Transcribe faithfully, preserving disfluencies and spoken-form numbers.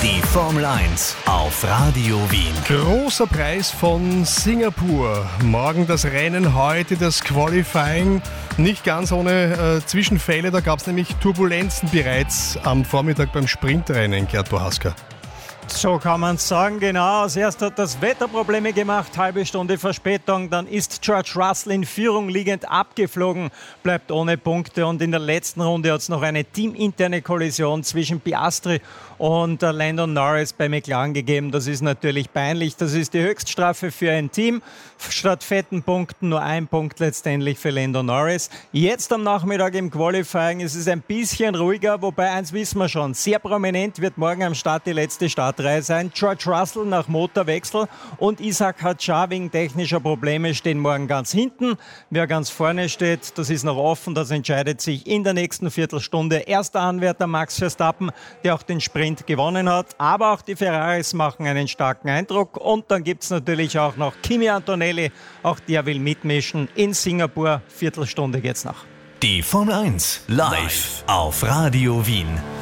Die Formel eins auf Radio Wien. Großer Preis von Singapur. Morgen das Rennen, heute das Qualifying. Nicht ganz ohne äh, Zwischenfälle, da gab es nämlich Turbulenzen bereits am Vormittag beim Sprintrennen, Gerd Bohaska. So kann man es sagen, genau. Als erst hat das Wetter Probleme gemacht, halbe Stunde Verspätung. Dann ist George Russell in Führung liegend abgeflogen, bleibt ohne Punkte. Und in der letzten Runde hat es noch eine teaminterne Kollision zwischen Piastri und Lando Norris bei McLaren gegeben. Das ist natürlich peinlich. Das ist die Höchststrafe für ein Team. Statt fetten Punkten nur ein Punkt letztendlich für Lando Norris. Jetzt am Nachmittag im Qualifying ist es ein bisschen ruhiger, wobei eins wissen wir schon, sehr prominent wird morgen am Start die letzte Startreihe sein. George Russell nach Motorwechsel und Isaac Hadjar wegen technischer Probleme stehen morgen ganz hinten. Wer ganz vorne steht, das ist noch offen, das entscheidet sich in der nächsten Viertelstunde. Erster Anwärter Max Verstappen, der auch den Sprint gewonnen hat, aber auch die Ferraris machen einen starken Eindruck und dann gibt es natürlich auch noch Kimi Antonelli, auch der will mitmischen in Singapur, Viertelstunde geht's noch. Die Formel eins live auf Radio Wien.